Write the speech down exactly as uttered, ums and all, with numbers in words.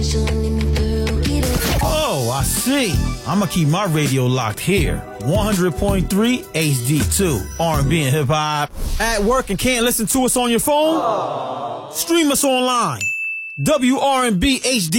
Oh, I see. I'm gonna keep my radio locked here. one hundred point three H D two. R and B and hip hop. At work and can't listen to us on your phone? Stream us online. W R and B H D